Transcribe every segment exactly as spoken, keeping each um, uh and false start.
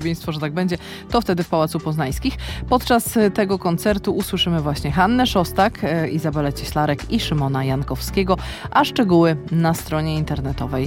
że tak będzie, to wtedy w Pałacu Poznańskich. Podczas tego koncertu usłyszymy właśnie Hannę Szostak, Izabelę Cieślarek i Szymona Jankowskiego, a szczegóły na stronie internetowej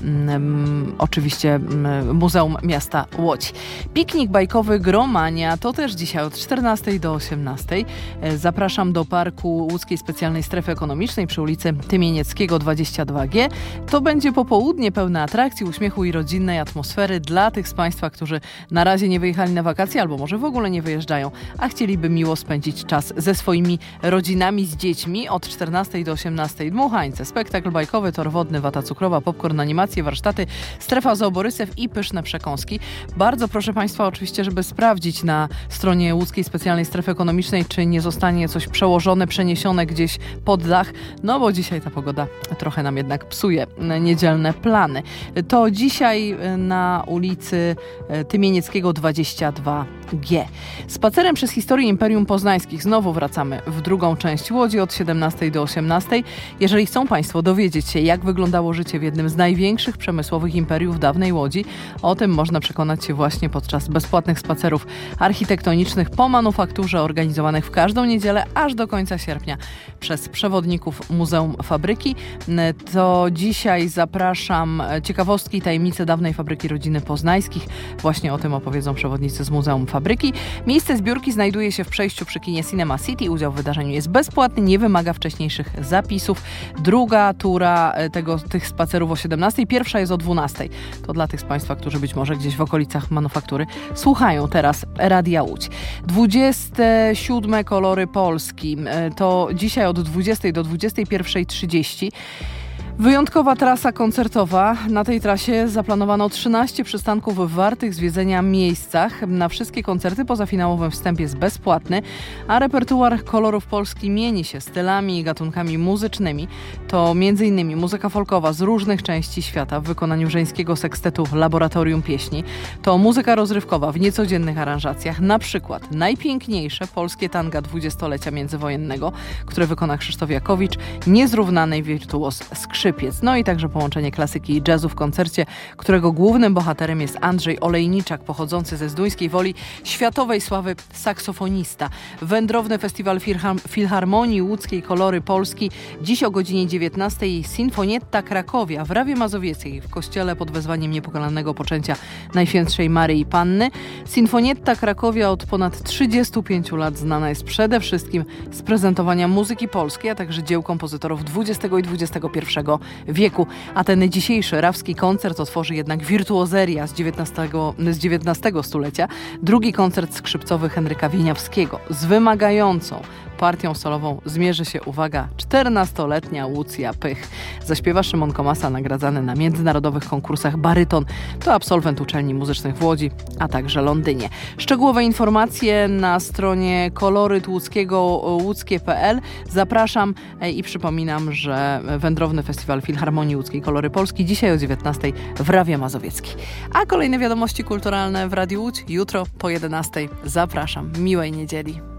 um, oczywiście um, Muzeum Miasta Łodzi. Piknik bajkowy Gromania to też dzisiaj od czternastej do osiemnastej. Zapraszam do Parku Łódzkiej Specjalnej Strefy Ekonomicznej przy ulicy Tymienieckiego dwadzieścia dwa G. To będzie popołudnie pełne atrakcji, uśmiechu i rodzinnej atmosfery dla tych z Państwa, którzy na razie nie wyjechali na wakacje albo może w ogóle nie wyjeżdżają, a chcieliby miło spędzić czas ze swoimi rodzinami, z dziećmi. Od czternastej do osiemnastej dmuchańce, spektakl bajkowy, tor wodny, wata cukrowa, popcorn, animacje, warsztaty, strefa zooborysew i pyszne przekąski. Bardzo proszę Państwa oczywiście, żeby sprawdzić na stronie Łódzkiej Specjalnej Strefy Ekonomicznej, czy nie zostanie coś przełożone, przeniesione gdzieś pod dach, no bo dzisiaj ta pogoda trochę nam jednak psuje niedzielne plany. To dzisiaj na ulicy Tymienieckiego dwadzieścia dwa G. Spacerem przez historię Imperium Poznańskich znowu wracamy w drugą część Łodzi od siedemnastej do osiemnastej. Jeżeli chcą Państwo dowiedzieć się, jak wyglądało życie w jednym z największych przemysłowych imperiów dawnej Łodzi, o tym można przekonać się właśnie podczas bezpłatnych spacerów architektonicznych po manufakturze organizowanych w każdą niedzielę aż do końca sierpnia przez przewodników Muzeum Fabryki. To dzisiaj zapraszam ciekawostki i tajemnice dawnej fabryki rodziny Poznańskich. Właśnie o tym opowiedzą przewodnicy z Muzeum Fabryki. Miejsce zbiórki znajduje się w przejściu przy kinie Cinema City. Udział w wydarzeniu jest bezpłatny, nie wymaga wcześniejszych zapisów. Druga tura tego, tych spacerów o siedemnastej, pierwsza jest o dwunastej. To dla tych z Państwa, którzy być może gdzieś w okolicach manufaktury słuchają teraz Radia Łódź. dwudzieste siódme Kolory Polski. To dzisiaj od dwudziestej do dwudziestej pierwszej trzydzieści. Wyjątkowa trasa koncertowa. Na tej trasie zaplanowano trzynaście przystanków w wartych zwiedzenia miejscach. Na wszystkie koncerty poza finałowym wstęp jest bezpłatny, a repertuar Kolorów Polski mieni się stylami i gatunkami muzycznymi. To między innymi muzyka folkowa z różnych części świata w wykonaniu żeńskiego sekstetu Laboratorium Pieśni. To muzyka rozrywkowa w niecodziennych aranżacjach, na przykład najpiękniejsze polskie tanga dwudziestolecia międzywojennego, które wykona Krzysztof Jakowicz, niezrównanej wirtuoz skrzypiec. No i także połączenie klasyki i jazzu w koncercie, którego głównym bohaterem jest Andrzej Olejniczak, pochodzący ze Zduńskiej Woli, światowej sławy saksofonista. Wędrowny Festiwal Filharmonii Łódzkiej Kolory Polski. Dziś o godzinie dziewiętnastej Sinfonietta Krakowia w Rawie Mazowieckiej w kościele pod wezwaniem niepokalanego poczęcia Najświętszej Maryi Panny. Sinfonietta Krakowia od ponad trzydziestu pięciu lat znana jest przede wszystkim z prezentowania muzyki polskiej, a także dzieł kompozytorów dwudziestego i dwudziestego pierwszego wieku. A ten dzisiejszy rawski koncert otworzy jednak wirtuozeria z dziewiętnastego, z dziewiętnastego stulecia. Drugi koncert skrzypcowy Henryka Wieniawskiego z wymagającą partią solową zmierzy się, uwaga, czternastoletnia Łucja Pych. Zaśpiewa Szymon Komasa, nagradzany na międzynarodowych konkursach baryton. To absolwent uczelni muzycznych w Łodzi, a także Londynie. Szczegółowe informacje na stronie koloryt łódzkiego łódzkie kropka p l. Zapraszam i przypominam, że Wędrowny Festiwal Filharmonii Łódzkiej Kolory Polski dzisiaj o dziewiętnastej w Rawie Mazowieckiej. A kolejne wiadomości kulturalne w Radiu Łódź jutro po jedenastej. Zapraszam. Miłej niedzieli.